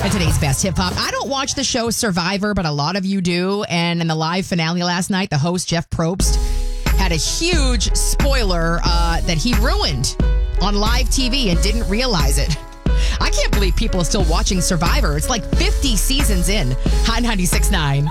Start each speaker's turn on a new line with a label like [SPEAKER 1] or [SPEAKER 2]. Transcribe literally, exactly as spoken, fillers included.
[SPEAKER 1] And today's best hip hop. I don't watch the show Survivor, but a lot of you do. And in the live finale last night, the host, Jeff Probst, had a huge spoiler uh, that he ruined on live T V and didn't realize it. I can't believe people are still watching Survivor. It's like fifty seasons in. Hot ninety-six point nine.